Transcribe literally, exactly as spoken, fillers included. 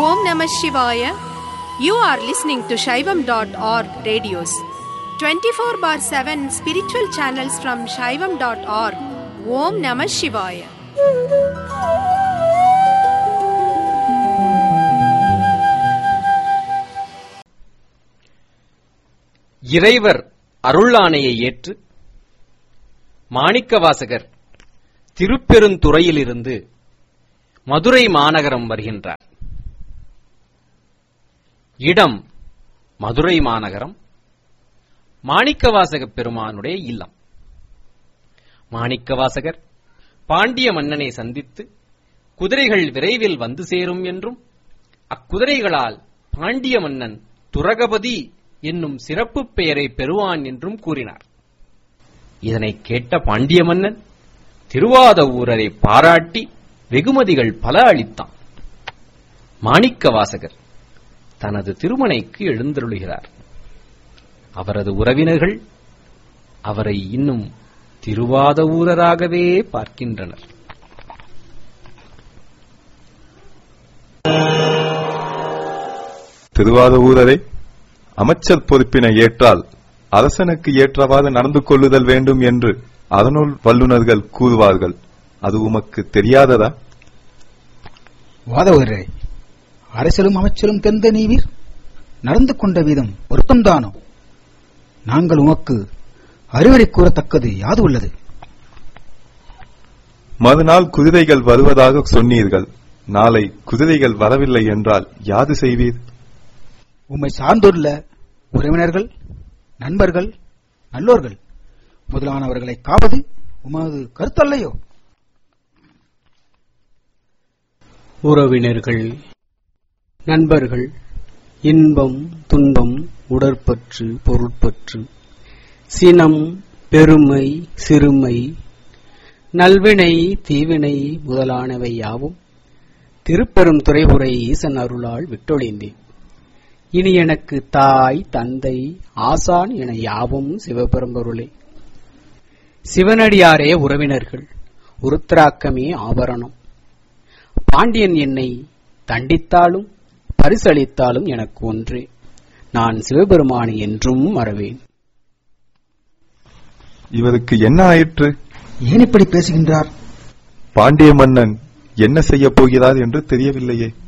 Om Namah Shivaya. You are listening to Shaivam dot org radios. twenty-four bar seven spiritual channels from Shaivam dot org. Om Namah Shivaya. இறைவர் அருளாணையை ஏற்று மாணிக்கவாசகர் திருப்பெருந்துறையிலிருந்து மதுரை மாநகரம் வருகின்றார். இடம் மதுரை மாநகரம், மாணிக்கவாசக பெருமானுடைய இல்லம். மாணிக்கவாசகர் பாண்டிய மன்னனை சந்தித்து குதிரைகள் விரைவில் வந்து சேரும் என்றும் அக்குதிரைகளால் பாண்டிய மன்னன் துரகபதி என்னும் சிறப்பு பெயரை பெறுவான் என்றும் கூறினார். இதனை கேட்ட பாண்டிய மன்னன் திருவாதவூரரை பாராட்டி வெகுமதிகள் பல அளித்தான். மாணிக்கவாசகர் தனது திருமணைக்கு எழுந்தருளுகிறார். அவரது உறவினர்கள் அவரை இன்னும் திருவாதவூரராகவே பார்க்கின்றனர். திருவாதவூரரை அமைச்சர் பொறுப்பினை ஏற்றால் அரசனுக்கு ஏற்றவாறு நடந்து கொள்ளுதல் வேண்டும் என்று அதனுள் வல்லுநர்கள் கூறுவார்கள். அது உமக்கு தெரியாததா? வாதவரே, அரசலும் அமைச்சரும் தெரிந்த நீவீர் நடந்து கொண்ட விதம் பொருத்தம்தானோ? நாங்கள் உமக்கு அறிவுரை கூறத்தக்கது யாது உள்ளது? மறுநாள் குதிரைகள் வருவதாக சொன்னீர்கள். நாளை குதிரைகள் வரவில்லை என்றால் யாது செய்வீர்? உம்மை சார்ந்துள்ள உறவினர்கள், நண்பர்கள், நல்லோர்கள் முதலானவர்களை காவது உமது கருத்தல்லையோ? உறவினர்கள், நண்பர்கள், இன்பம், துன்பம், உடற்பற்று, பொருட்பற்று, சினம், பெருமை, சிறுமை, நல்வினை, தீவினை முதலானவை யாவும் திருப்பெரும் துறைவுரை ஈசன் அருளால் விட்டொழிந்தேன். இனி எனக்கு தாய், தந்தை, ஆசான் என யாவும் சிவபெரும்பொருளே. சிவனடியாரே உறவினர்கள், உருத்திராக்கமே ஆபரணம். பாண்டியன் என்னை தண்டித்தாலும் பரிசளித்தாலும் எனக்கு ஒன்றே, நான் சிவபெருமானை என்றும் மறவேன். இவருக்கு என்ன ஆயிற்று? ஏன் இப்படி பேசுகின்றார்? பாண்டிய மன்னன் என்ன செய்ய போகிறார் என்று தெரியவில்லையே.